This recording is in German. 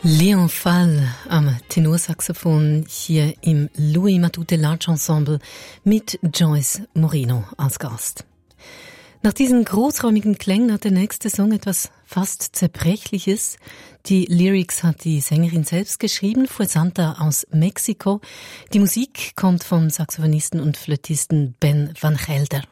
Leon Fall am Tenorsaxophon hier im Louis Matute Large Ensemble mit Joyce Moreno als Gast. Nach diesen großräumigen Klängen hat der nächste Song etwas fast Zerbrechliches. Die Lyrics hat die Sängerin selbst geschrieben, Fue Santa aus Mexiko. Die Musik kommt vom Saxophonisten und Flötisten Ben Van Gelder.